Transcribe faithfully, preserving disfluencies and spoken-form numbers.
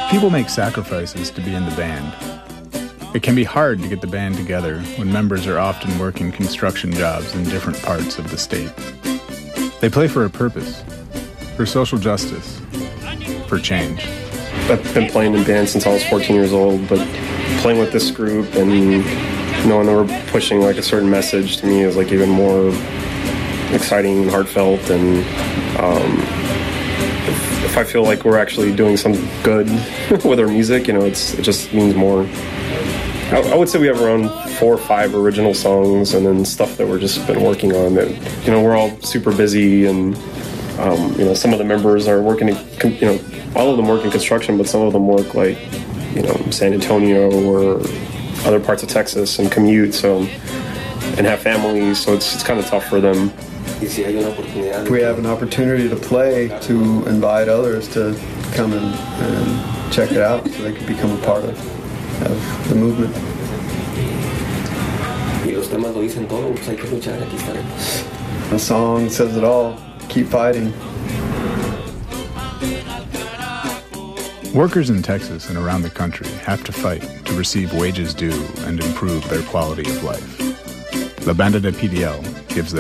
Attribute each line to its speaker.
Speaker 1: People make sacrifices to be in the band. It can be hard to get the band together when members are often working construction jobs in different parts of the state. They play for a purpose, for social justice, for change.
Speaker 2: I've been playing in bands since I was fourteen years old, but playing with this group and knowing they were pushing like a certain message to me is like even more exciting and heartfelt. And um, if, if I feel like we're actually doing something good with our music, you know, it's it just means more. I, I would say we have around four or five original songs, and then stuff that we're just been working on. That, you know, we're all super busy, and um, you know, some of the members are working. In, you know, all of them work in construction, but some of them work like, you know, San Antonio or other parts of Texas and commute. So and have families, so it's it's kind of tough for them.
Speaker 3: If we have an opportunity to play, to invite others to come and, and check it out so they can become a part of, of the movement. The song says it all. Keep fighting.
Speaker 1: Workers in Texas and around the country have to fight to receive wages due and improve their quality of life. La Banda de P D L